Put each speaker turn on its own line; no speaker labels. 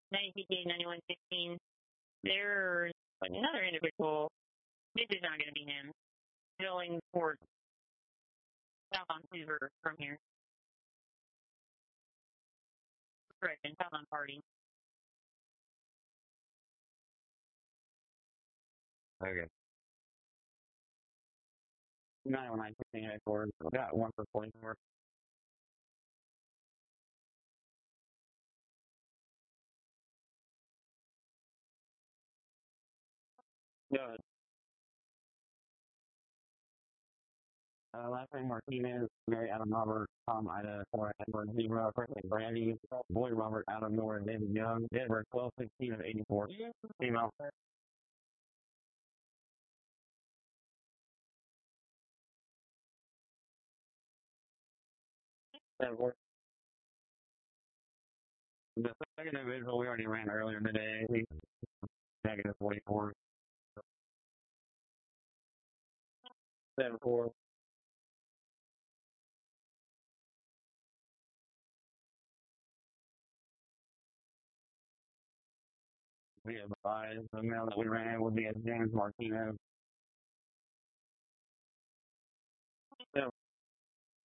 90PK 9115. There's another individual. This is not going to be him. Going towards south on Hoover from here. Correct, and south on Party.
Okay. 919 forward. Got one for 44. Good. Last name Martinez, Mary Adam Robert, Tom Ida, 4 Edward Zebra, first name Brandy, Boy Robert Adam Moore, and David Young, Denver 1216 of 84. Female. The second individual we already ran earlier today, he's negative 44. 7-4. We advised the male that we ran would be a James Martinez,